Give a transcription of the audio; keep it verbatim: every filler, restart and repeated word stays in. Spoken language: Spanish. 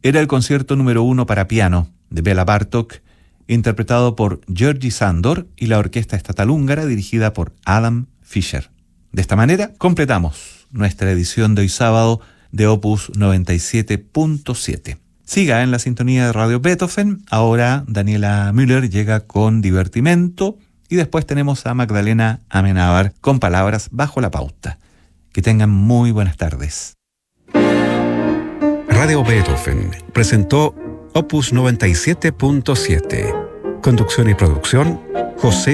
era el concierto número uno para piano de Béla Bartók, interpretado por György Sándor y la Orquesta Estatal Húngara dirigida por Adam Fischer. De esta manera completamos nuestra edición de hoy sábado de Opus noventa y siete punto siete. Siga en la sintonía de Radio Beethoven. Ahora Daniela Müller llega con Divertimento y después tenemos a Magdalena Amenábar con Palabras bajo la pauta. Que tengan muy buenas tardes. Radio Beethoven presentó Opus noventa y siete punto siete. Conducción y producción, José